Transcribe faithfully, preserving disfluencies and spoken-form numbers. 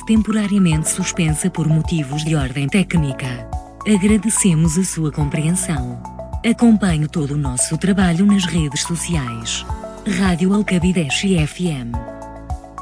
temporariamente suspensa por motivos de ordem técnica. Agradecemos a sua compreensão. Acompanhe todo o nosso trabalho nas redes sociais. Rádio Alcabideche F M.